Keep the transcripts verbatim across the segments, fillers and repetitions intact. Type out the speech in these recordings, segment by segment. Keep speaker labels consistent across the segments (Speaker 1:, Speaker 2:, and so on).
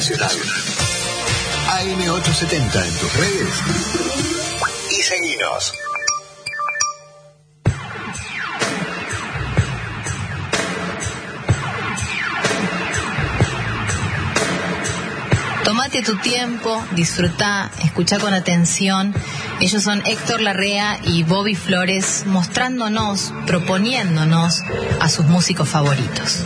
Speaker 1: Nacional. A M ochocientos setenta en tus redes y seguinos.
Speaker 2: Tómate tu tiempo, disfruta, escucha con atención. Ellos son Héctor Larrea y Bobby Flores, mostrándonos, proponiéndonos a sus músicos favoritos.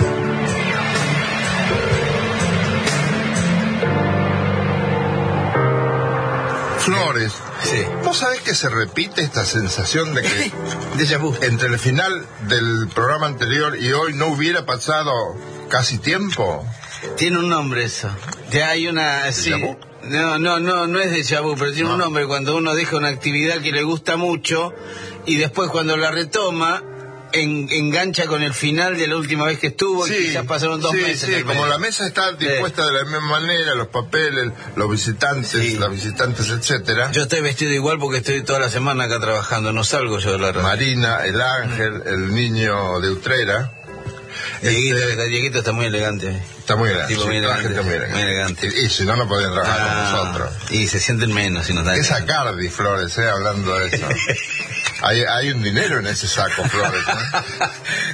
Speaker 3: Flores,
Speaker 4: sí.
Speaker 3: ¿Vos sabés que se repite esta sensación de que
Speaker 4: déjà vu.
Speaker 3: Entre el final del programa anterior y hoy no hubiera pasado casi tiempo?
Speaker 4: Tiene un nombre eso. Ya hay una... Sí.
Speaker 3: ¿Déjà vu?
Speaker 4: No, no, no, no es déjà vu, pero tiene
Speaker 3: no.
Speaker 4: un nombre cuando uno deja una actividad que le gusta mucho y después cuando la retoma en, engancha con el final de la última vez que estuvo,
Speaker 3: sí,
Speaker 4: y quizás pasaron dos
Speaker 3: sí,
Speaker 4: meses.
Speaker 3: Sí, como la mesa está dispuesta sí. de la misma manera, los papeles, los visitantes, sí. las visitantes, etcétera.
Speaker 4: Yo estoy vestido igual porque estoy toda la semana acá trabajando, no salgo yo de la radio.
Speaker 3: Marina, el ángel, el niño de Utrera.
Speaker 4: Dieguito,
Speaker 3: este...
Speaker 4: Dieguito está muy elegante.
Speaker 3: Está muy elegante.
Speaker 4: Tipo, muy, elegante
Speaker 3: está muy elegante.
Speaker 4: Muy elegante.
Speaker 3: Y, y si no, no podían trabajar ah, con nosotros.
Speaker 4: Y se sienten menos si nos dan.
Speaker 3: ¿Qué sacardi, Flores, eh, hablando de eso? hay, hay un dinero en ese saco, Flores, ¿eh?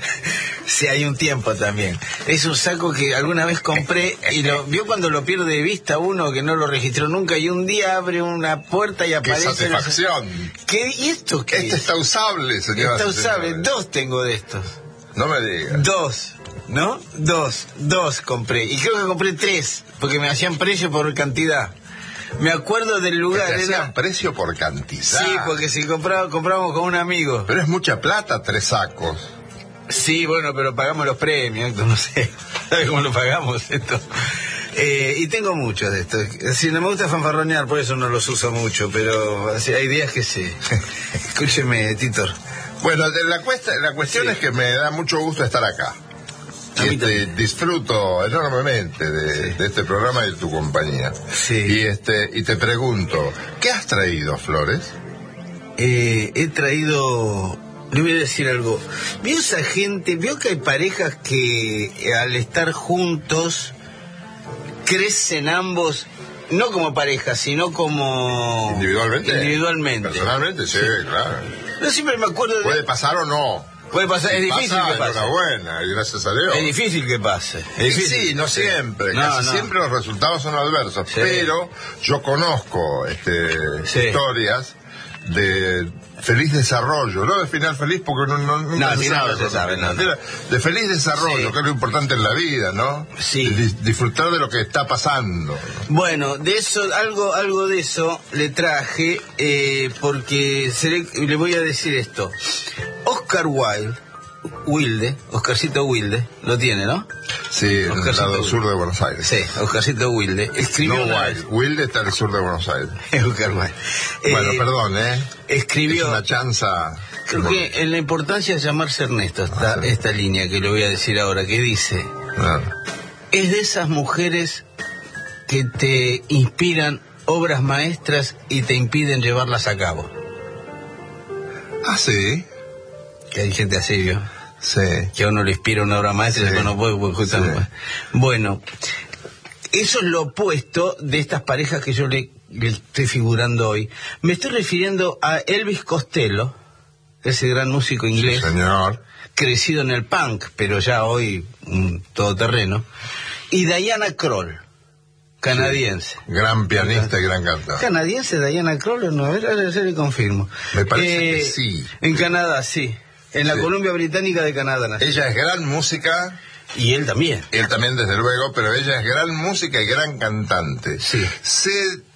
Speaker 4: Sí, hay un tiempo también. Es un saco que alguna vez compré y lo vio cuando lo pierde de vista uno que no lo registró nunca y un día abre una puerta y aparece...
Speaker 3: ¡Qué satisfacción!
Speaker 4: ¿Qué? ¿Y esto qué?
Speaker 3: Este está usable, señor.
Speaker 4: Está usable. Dos tengo de estos.
Speaker 3: No me digas.
Speaker 4: Dos. ¿No? Dos, dos compré. Y creo que compré tres, porque me hacían precio por cantidad. Me acuerdo del lugar.
Speaker 3: ¿Te hacían
Speaker 4: era...
Speaker 3: precio por cantidad?
Speaker 4: Sí, porque si compraba, comprábamos con un amigo.
Speaker 3: Pero es mucha plata, tres sacos.
Speaker 4: Sí, bueno, pero pagamos los premios, no sé. ¿Sabes cómo lo pagamos esto? Eh, y tengo muchos de estos. Si no me gusta fanfarronear, por eso no los uso mucho, pero hay días que sí. Escúcheme, Titor.
Speaker 3: Bueno, la, cuesta, la cuestión sí. es que me da mucho gusto estar acá. Y este, disfruto enormemente de, sí. de este programa y de tu compañía.
Speaker 4: Sí.
Speaker 3: Y este y te pregunto, ¿qué has traído, Flores?
Speaker 4: Eh, he traído... Le voy a decir algo. ¿Vio esa gente? ¿Vio que hay parejas que al estar juntos crecen ambos, no como pareja, sino como...
Speaker 3: ¿Individualmente?
Speaker 4: Individualmente.
Speaker 3: Personalmente, sí, sí. claro.
Speaker 4: Yo siempre me acuerdo de...
Speaker 3: ¿Puede pasar o no?
Speaker 4: Puede pasar, si es difícil
Speaker 3: pasa,
Speaker 4: que pase.
Speaker 3: Enhorabuena, y gracias a Dios.
Speaker 4: Es difícil que pase. Es difícil.
Speaker 3: Sí, no siempre.
Speaker 4: No,
Speaker 3: Casi
Speaker 4: no.
Speaker 3: siempre los resultados son adversos.
Speaker 4: Sí.
Speaker 3: Pero yo conozco este,
Speaker 4: sí.
Speaker 3: historias de feliz desarrollo, no de final feliz porque no, no,
Speaker 4: no, se sabe, no se sabe, no, no.
Speaker 3: de feliz desarrollo,
Speaker 4: sí.
Speaker 3: que es lo importante en la vida, ¿no?
Speaker 4: Sí.
Speaker 3: De disfrutar de lo que está pasando.
Speaker 4: Bueno, de eso, algo, algo de eso le traje, eh, porque se le, le voy a decir esto. Oscar Wilde, Wilde, Oscarcito Wilde, lo tiene, ¿no?
Speaker 3: Sí, en el lado sur de Buenos Aires.
Speaker 4: Sí, Oscarcito Wilde. Escribió
Speaker 3: no Wilde, Wilde está en el sur de Buenos Aires.
Speaker 4: Oscar Wilde.
Speaker 3: Bueno,
Speaker 4: eh,
Speaker 3: perdón, ¿eh?
Speaker 4: Escribió...
Speaker 3: Es una chanza...
Speaker 4: Creo que en la importancia de llamarse Ernesto está ah, sí. esta línea que le voy a decir ahora, que dice... Ah. Es de esas mujeres que te inspiran obras maestras y te impiden llevarlas a cabo.
Speaker 3: Ah, sí.
Speaker 4: Que hay gente así, ¿vio?
Speaker 3: Sí.
Speaker 4: Que a uno le inspira una obra maestra y sí. no puede justamente. Sí. Bueno, eso es lo opuesto de estas parejas que yo le, le estoy figurando hoy. Me estoy refiriendo a Elvis Costello, ese gran músico inglés.
Speaker 3: Sí, señor.
Speaker 4: Crecido en el punk, pero ya hoy un todoterreno. Y Diana Krall, canadiense.
Speaker 3: Sí, gran pianista y gran cantante.
Speaker 4: ¿Canadiense Diana Krall o no? A ver, a ver, le confirmo.
Speaker 3: Me parece
Speaker 4: eh,
Speaker 3: que sí.
Speaker 4: En Canadá, sí. En la
Speaker 3: sí.
Speaker 4: Columbia Británica de Canadá. Nació.
Speaker 3: Ella es gran música.
Speaker 4: Y él también.
Speaker 3: Él también, desde luego, pero ella es gran música y gran cantante.
Speaker 4: Sí.
Speaker 3: Se,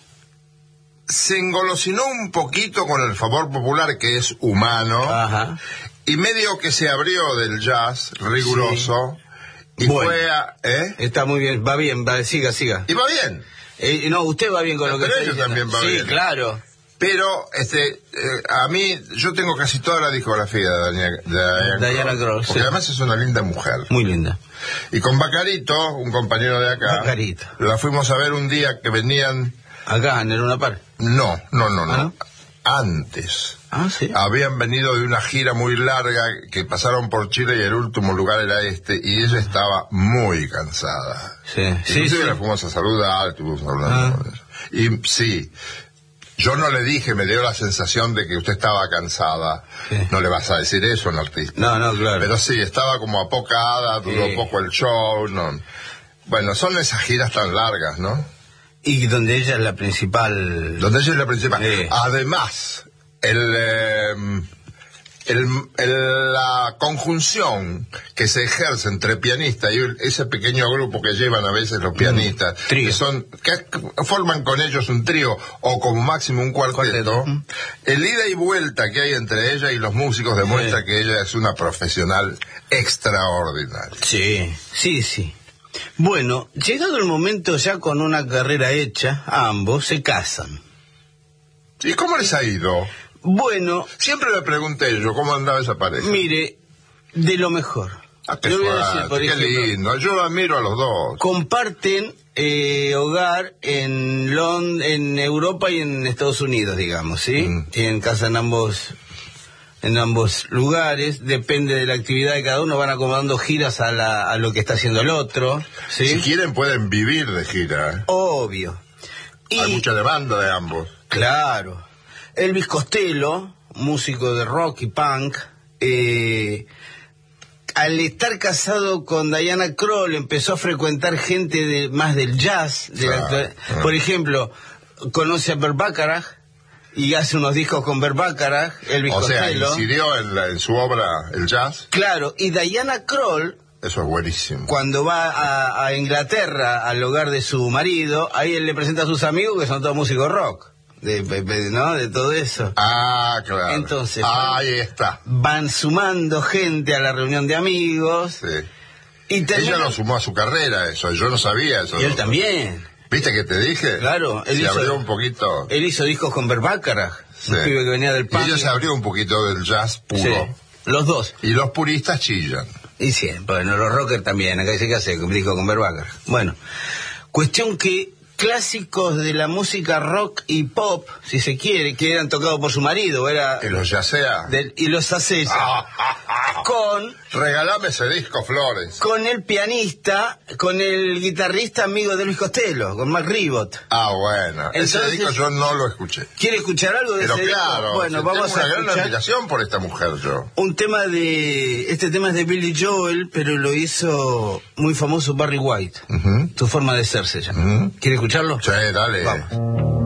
Speaker 3: se engolosinó un poquito con el favor popular, que es humano.
Speaker 4: Ajá.
Speaker 3: Y medio que se abrió del jazz riguroso. Sí. Y
Speaker 4: bueno,
Speaker 3: fue a... ¿eh?
Speaker 4: Está muy bien, va bien, va, siga, siga.
Speaker 3: Y va bien.
Speaker 4: Eh, no, usted va bien con
Speaker 3: no,
Speaker 4: lo que
Speaker 3: pero
Speaker 4: está
Speaker 3: ella
Speaker 4: diciendo.
Speaker 3: también va
Speaker 4: sí,
Speaker 3: bien.
Speaker 4: Sí, claro.
Speaker 3: Pero este eh, a mí, yo tengo casi toda la discografía de Diana, de
Speaker 4: Diana Krall,
Speaker 3: porque
Speaker 4: sí.
Speaker 3: además es una linda mujer.
Speaker 4: Muy linda.
Speaker 3: Y con Bacarito, un compañero de acá,
Speaker 4: Bacarito.
Speaker 3: La fuimos a ver un día que venían...
Speaker 4: Acá, en el Luna Park.
Speaker 3: No, no, no, no.
Speaker 4: ¿Ah, no?
Speaker 3: Antes.
Speaker 4: Ah, ¿sí?
Speaker 3: Habían venido de una gira muy larga que pasaron por Chile y el último lugar era este, y ella estaba muy cansada.
Speaker 4: Sí,
Speaker 3: Inclusive
Speaker 4: sí, sí.
Speaker 3: la fuimos a saludar, estuvimos hablando
Speaker 4: Ah.
Speaker 3: con ella. Y sí, yo no le dije, me dio la sensación de que usted estaba cansada.
Speaker 4: Sí.
Speaker 3: No le vas a decir eso a un artista.
Speaker 4: No, no, claro.
Speaker 3: Pero sí, estaba como apocada, duró
Speaker 4: Sí.
Speaker 3: poco el show, no. Bueno, son esas giras tan largas, ¿no?
Speaker 4: Y donde ella es la principal...
Speaker 3: Donde ella es la principal.
Speaker 4: Sí.
Speaker 3: Además, el, eh, el, el- la conjunción que se ejerce entre pianista y el- ese pequeño grupo que llevan a veces los pianistas,
Speaker 4: Mm, trío.
Speaker 3: que son que forman con ellos un trío o como máximo un cuarteto,
Speaker 4: Cuarteto. Mm.
Speaker 3: el ida y vuelta que hay entre ella y los músicos demuestra
Speaker 4: Sí.
Speaker 3: que ella es una profesional extraordinaria.
Speaker 4: Sí, sí, sí. Bueno, llegado el momento ya con una carrera hecha, ambos se casan.
Speaker 3: ¿Y cómo les ha ido?
Speaker 4: Bueno,
Speaker 3: Siempre le pregunté yo cómo andaba esa pareja.
Speaker 4: mire, de lo mejor.
Speaker 3: Ah, qué
Speaker 4: Le voy a
Speaker 3: fuerte,
Speaker 4: decir, por
Speaker 3: qué
Speaker 4: ejemplo,
Speaker 3: lindo. Yo admiro a los dos.
Speaker 4: comparten eh, hogar en Lond en Europa y en Estados Unidos, digamos, ¿sí?
Speaker 3: Mm.
Speaker 4: Tienen casa en ambos en ambos lugares, depende de la actividad de cada uno, van acomodando giras a, la, a lo que está haciendo el otro, ¿sí?
Speaker 3: Si quieren pueden vivir de gira. ¿eh?
Speaker 4: Obvio. Y,
Speaker 3: Hay mucha demanda de ambos.
Speaker 4: claro, Elvis Costello, músico de rock y punk, eh, al estar casado con Diana Krall empezó a frecuentar gente de, más del jazz, de la
Speaker 3: Claro.
Speaker 4: actual- por ejemplo, conoce a Bert Bacharach y hace unos discos con Bert Bacharach, Elvis
Speaker 3: O sea,
Speaker 4: Costello.
Speaker 3: incidió en, la- en su obra el jazz.
Speaker 4: Claro, y Diana Krall,
Speaker 3: Eso es buenísimo.
Speaker 4: cuando va a, a Inglaterra al hogar de su marido, ahí él le presenta a sus amigos que son todos músicos rock, de, de- ¿no? De todo eso.
Speaker 3: Ah, claro.
Speaker 4: Entonces,
Speaker 3: ahí está.
Speaker 4: Van sumando gente a la reunión de amigos.
Speaker 3: Sí.
Speaker 4: Y
Speaker 3: Ella
Speaker 4: terminan-
Speaker 3: lo sumó a su carrera, eso. Yo no sabía eso.
Speaker 4: Y él también.
Speaker 3: ¿Viste que te dije?
Speaker 4: Claro, él
Speaker 3: Se
Speaker 4: hizo-
Speaker 3: abrió un poquito.
Speaker 4: Él hizo discos con Bert Bacharach,
Speaker 3: Sí.
Speaker 4: un pibe que venía del
Speaker 3: Y
Speaker 4: punk.
Speaker 3: ella se abrió un poquito del jazz puro.
Speaker 4: Sí, los dos.
Speaker 3: Y los puristas chillan.
Speaker 4: Y sí, bueno, los rockers también, acá dice que hace, dijo con Bert Bacharach. Bueno, cuestión que clásicos de la música rock y pop, si se quiere, que eran tocados por su marido, era
Speaker 3: Que los yacea.
Speaker 4: del- y los hace ella,
Speaker 3: Ah, ah, ah.
Speaker 4: con
Speaker 3: Regalame ese disco, Flores.
Speaker 4: con el pianista, con el guitarrista amigo de Luis Costello, con Mark Ribot.
Speaker 3: Ah, bueno. Ese
Speaker 4: Entonces-
Speaker 3: disco yo no lo escuché.
Speaker 4: ¿Quiere escuchar algo de
Speaker 3: Pero
Speaker 4: ese disco?
Speaker 3: claro,
Speaker 4: Bueno,
Speaker 3: tengo
Speaker 4: vamos
Speaker 3: una
Speaker 4: a
Speaker 3: gran
Speaker 4: escuchar
Speaker 3: admiración por esta mujer yo.
Speaker 4: un tema de... Este tema es de Billy Joel, pero lo hizo muy famoso Barry White.
Speaker 3: Ujú.
Speaker 4: Tu forma de ser se llama.
Speaker 3: Ujú.
Speaker 4: ¿Quiere escucharlo?
Speaker 3: Sí, dale.
Speaker 4: Vamos.